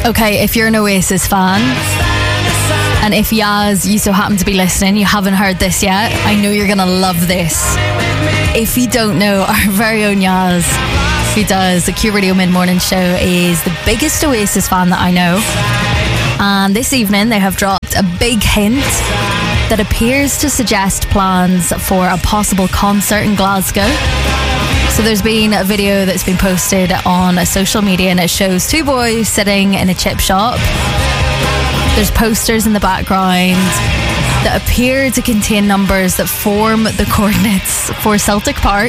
Okay, if you're an Oasis fan, and if Yaz, you so happen to be listening, you haven't heard this yet, I know you're going to love this. If you don't know, our very own Yaz, who does the Q Radio Mid-Morning Show, is the biggest Oasis fan that I know. And this evening they have dropped a big hint that appears to suggest plans for a possible concert in Glasgow. So there's been a video that's been posted on social media, and it shows two boys sitting in a chip shop. There's posters in the background that appear to contain numbers that form the coordinates for Celtic Park.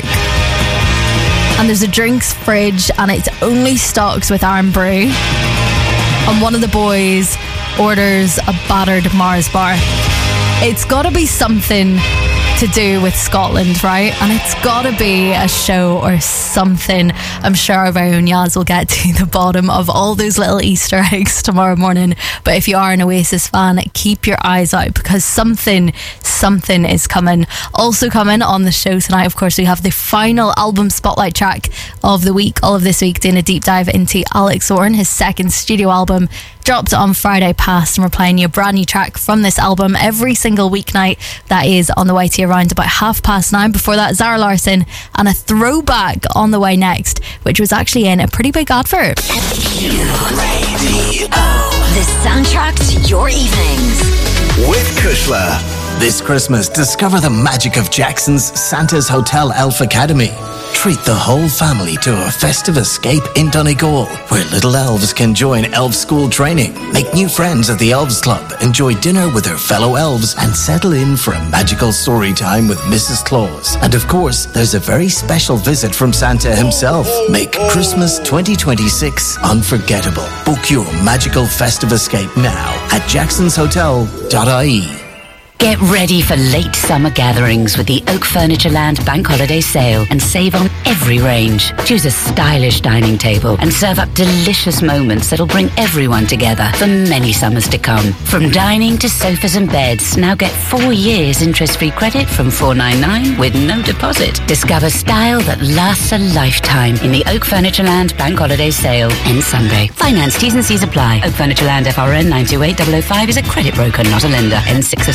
And there's a drinks fridge, and it's only stocked with Iron Brew. And one of the boys orders a battered Mars bar. It's got to be something to do with Scotland, right? And it's got to be a show or something. I'm sure our very own Yaz will get to the bottom of all those little Easter eggs tomorrow morning. But if you are an Oasis fan, keep your eyes out, because something is coming. Also coming on the show tonight, of course, we have the final album spotlight track of the week. All of this week doing a deep dive into Alex Zorn, his second studio album, dropped on Friday past, and we're playing you a brand new track from this album every single weeknight. That is on the way to you around about 9:30. Before that, Zara Larsson, and a throwback on the way next, which was actually in a pretty big advert. Q Radio. The soundtrack to your evenings. With Kushla. This Christmas, discover the magic of Jackson's Santa's Hotel Elf Academy. Treat the whole family to a festive escape in Donegal, where little elves can join elf school training, make new friends at the Elves Club, enjoy dinner with their fellow elves, and settle in for a magical story time with Mrs. Claus. And of course, there's a very special visit from Santa himself. Make Christmas 2026 unforgettable. Book your magical festive escape now at jacksonshotel.ie. Get ready for late summer gatherings with the Oak Furniture Land Bank Holiday Sale and save on every range. Choose a stylish dining table and serve up delicious moments that'll bring everyone together for many summers to come. From dining to sofas and beds, now get 4 years interest-free credit from $499 with no deposit. Discover style that lasts a lifetime in the Oak Furniture Land Bank Holiday Sale. Ends Sunday. Finance T's and C's apply. Oak Furniture Land FRN 928005 is a credit broker, not a lender. Ends 6 of